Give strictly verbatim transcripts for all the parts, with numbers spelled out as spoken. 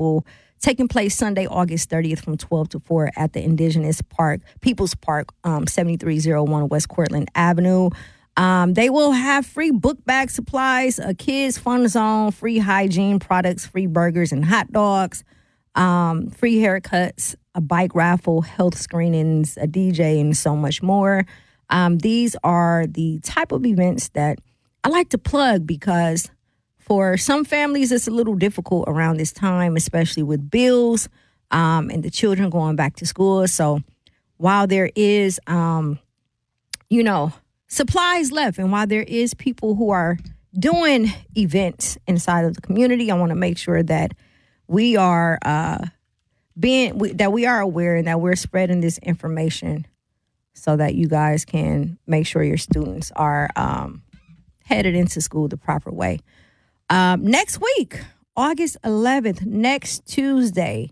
Festival taking place Sunday, August thirtieth from twelve to four at the Indigenous Park, People's Park, um, seventy-three oh one West Cortland Avenue. Um, they will have free book bag supplies, a kids fun zone, free hygiene products, free burgers and hot dogs, um, free haircuts, a bike raffle, health screenings, a D J, and so much more. Um, these are the type of events that I like to plug because for some families, it's a little difficult around this time, especially with bills um, and the children going back to school. So while there is, um, you know, supplies left, and while there is people who are doing events inside of the community, I want to make sure that we are uh, being we, that we are aware and that we're spreading this information so that you guys can make sure your students are um, headed into school the proper way. Um, next week, August eleventh, next Tuesday,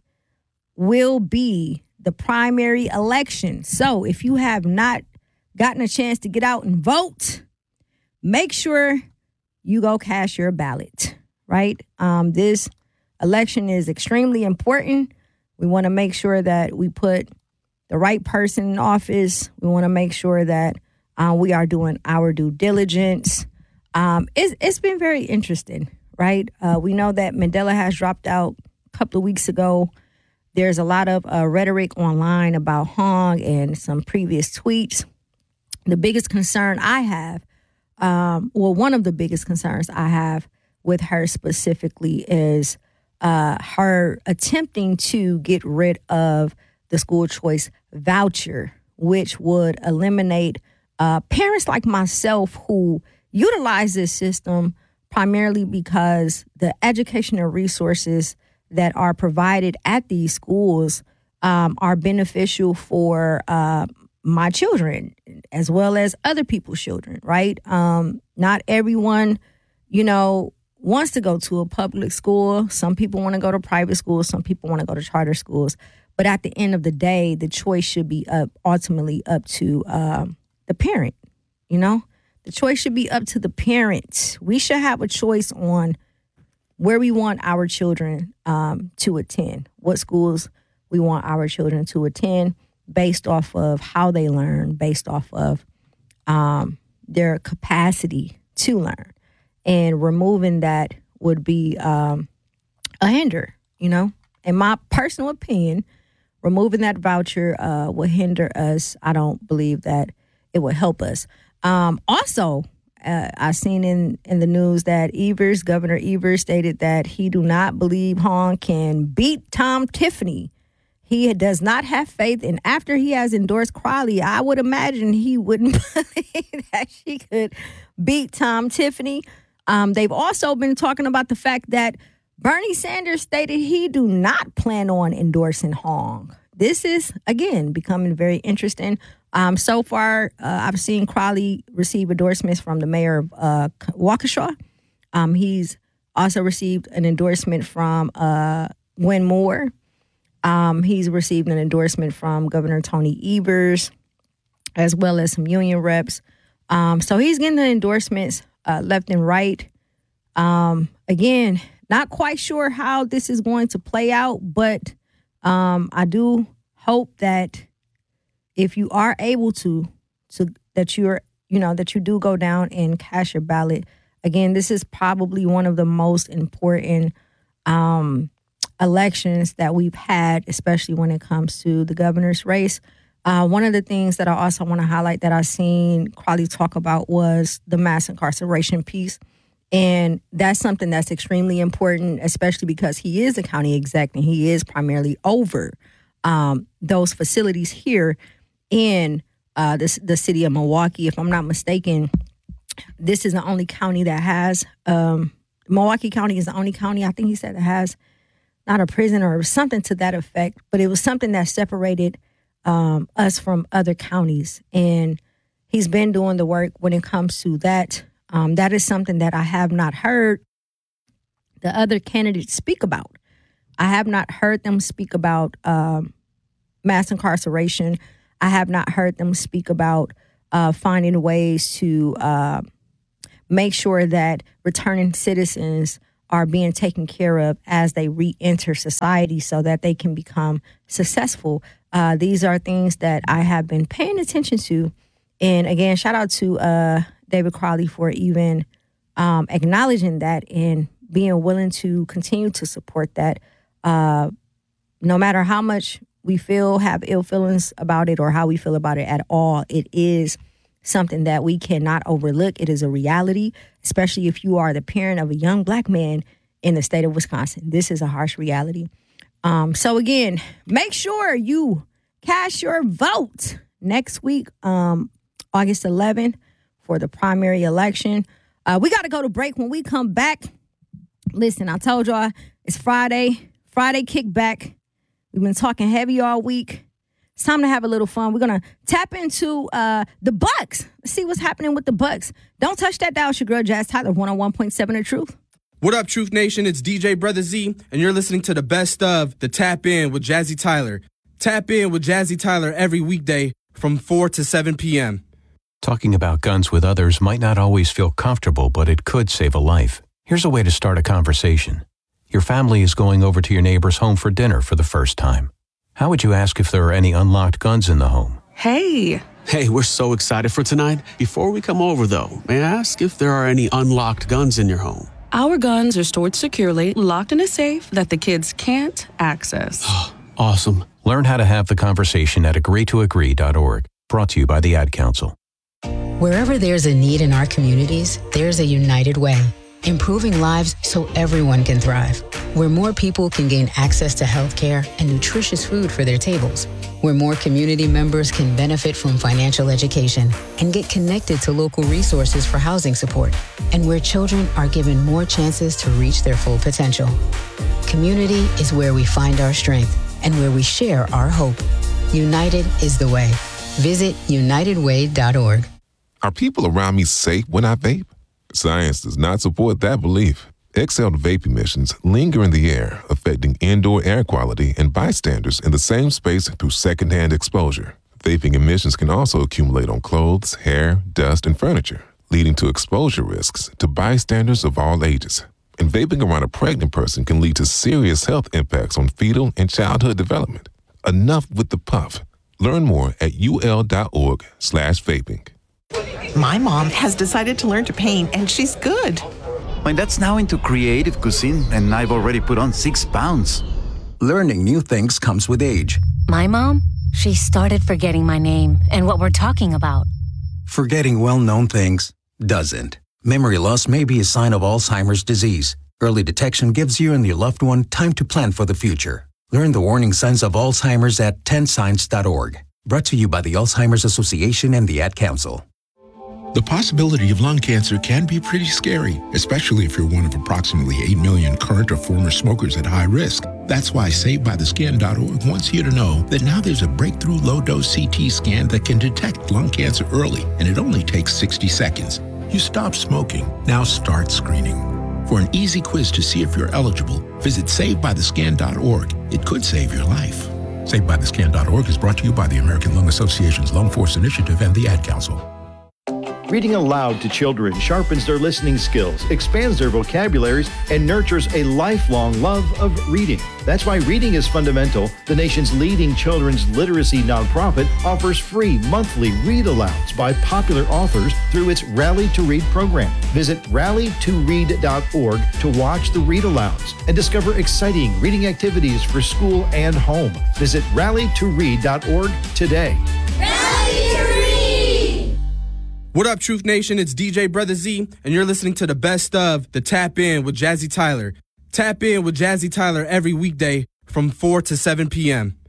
will be the primary election. So if you have not gotten a chance to get out and vote, make sure you go cast your ballot, right? Um, this election is extremely important. We want to make sure that we put the right person in office. We want to make sure that uh, we are doing our due diligence. Um, it's, it's been very interesting, right? Uh, we know that Mandela has dropped out a couple of weeks ago. There's a lot of uh, rhetoric online about Hong and some previous tweets. The biggest concern I have, um, well, one of the biggest concerns I have with her specifically is uh, her attempting to get rid of the school choice voucher, which would eliminate uh, parents like myself who utilize this system primarily because the educational resources that are provided at these schools um, are beneficial for uh, my children as well as other people's children, right? Um, not everyone, you know, wants to go to a public school. Some people want to go to private schools. Some people want to go to charter schools. But at the end of the day, the choice should be up, ultimately up to um, the parent, you know? The choice should be up to the parents. We should have a choice on where we want our children um, to attend, what schools we want our children to attend based off of how they learn, based off of um, their capacity to learn. And removing that would be um, a hinder, you know? In my personal opinion, removing that voucher uh, will hinder us. I don't believe that it will help us. Um, also, uh, I seen in, in the news that Evers, Governor Evers, stated that he do not believe Hong can beat Tom Tiffany. He does not have faith, and after he has endorsed Crowley, I would imagine he wouldn't believe that she could beat Tom Tiffany. Um, they've also been talking about the fact that Bernie Sanders stated he do not plan on endorsing Hong. This is, again, becoming very interesting. Um, so far, uh, I've seen Crowley receive endorsements from the mayor of uh, Waukesha. Um, he's also received an endorsement from uh, Win Moore. Um, he's received an endorsement from Governor Tony Evers, as well as some union reps. Um, so he's getting the endorsements uh, left and right. Um, again, not quite sure how this is going to play out, but um, I do hope that if you are able to, to that you're, you know, that you do go down and cast your ballot. Again, this is probably one of the most important um, elections that we've had, especially when it comes to the governor's race. Uh, one of the things that I also want to highlight that I've seen Crowley talk about was the mass incarceration piece. And that's something that's extremely important, especially because he is a county exec and he is primarily over um, those facilities here in uh, the, the city of Milwaukee. If I'm not mistaken, this is the only county that has, um, Milwaukee County is the only county, I think he said, that has not a prison or something to that effect, but it was something that separated um, us from other counties. And he's been doing the work when it comes to that. Um, that is something that I have not heard the other candidates speak about. I have not heard them speak about um, mass incarceration. I have not heard them speak about uh, finding ways to uh, make sure that returning citizens are being taken care of as they re-enter society so that they can become successful. Uh, these are things that I have been paying attention to. And again, shout out to uh, David Crowley for even um, acknowledging that and being willing to continue to support that. Uh, no matter how much we feel, have ill feelings about it, or how we feel about it at all, it is something that we cannot overlook. It is a reality, especially if you are the parent of a young black man in the state of Wisconsin. This is a harsh reality. Um, so again, make sure you cast your vote next week, um, August eleventh, for the primary election. Uh, we got to go to break. When we come back, listen, I told y'all it's Friday, Friday kickback. We've been talking heavy all week. It's time to have a little fun. We're going to tap into uh, the Bucks. Let's see what's happening with the Bucks. Don't touch that dial. It's your girl, Jazz Tyler, one oh one point seven The Truth. What up, Truth Nation? It's D J Brother Z, and you're listening to the best of the Tap In with Jazzy Tyler. Tap In with Jazzy Tyler every weekday from four to seven p.m. Talking about guns with others might not always feel comfortable, but it could save a life. Here's a way to start a conversation. Your family is going over to your neighbor's home for dinner for the first time. How would you ask if there are any unlocked guns in the home? Hey. Hey, we're so excited for tonight. Before we come over, though, may I ask if there are any unlocked guns in your home? Our guns are stored securely, locked in a safe that the kids can't access. Awesome. Learn how to have the conversation at agree to agree dot org. Brought to you by the Ad Council. Wherever there's a need in our communities, there's a United Way. Improving lives so everyone can thrive. Where more people can gain access to health care and nutritious food for their tables. Where more community members can benefit from financial education and get connected to local resources for housing support. And where children are given more chances to reach their full potential. Community is where we find our strength and where we share our hope. United is the way. Visit united way dot org. Are people around me safe when I vape? Science does not support that belief. Exhaled vape emissions linger in the air, affecting indoor air quality and bystanders in the same space through secondhand exposure. Vaping emissions can also accumulate on clothes, hair, dust, and furniture, leading to exposure risks to bystanders of all ages. And vaping around a pregnant person can lead to serious health impacts on fetal and childhood development. Enough with the puff. Learn more at ul.org slash vaping. My mom has decided to learn to paint, and she's good. My dad's now into creative cuisine, and I've already put on six pounds. Learning new things comes with age. My mom, she started forgetting my name and what we're talking about. Forgetting well-known things doesn't. Memory loss may be a sign of Alzheimer's disease. Early detection gives you and your loved one time to plan for the future. Learn the warning signs of Alzheimer's at ten signs dot org. Brought to you by the Alzheimer's Association and the Ad Council. The possibility of lung cancer can be pretty scary, especially if you're one of approximately eight million current or former smokers at high risk. That's why Saved By The Skin dot org wants you to know that now there's a breakthrough low-dose C T scan that can detect lung cancer early, and it only takes sixty seconds. You stop smoking, now start screening. For an easy quiz to see if you're eligible, visit Saved By The Skin dot org. It could save your life. Saved By The Skin dot org is brought to you by the American Lung Association's Lung Force Initiative and the Ad Council. Reading aloud to children sharpens their listening skills, expands their vocabularies, and nurtures a lifelong love of reading. That's why Reading is Fundamental, the nation's leading children's literacy nonprofit, offers free monthly read-alouds by popular authors through its Rally to Read program. Visit rally to read dot org to watch the read-alouds and discover exciting reading activities for school and home. Visit rally to read dot org today. Rally to Read! What up, Truth Nation? It's D J Brother Z, and you're listening to the best of the Tap In with Jazzy Tyler. Tap In with Jazzy Tyler every weekday from four to seven p.m.